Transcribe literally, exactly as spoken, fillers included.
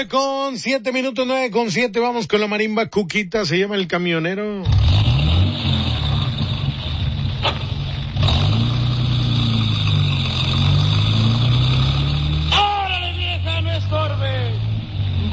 Nueve con siete minutos, nueve con siete, vamos con la marimba Cuquita, se llama El Camionero.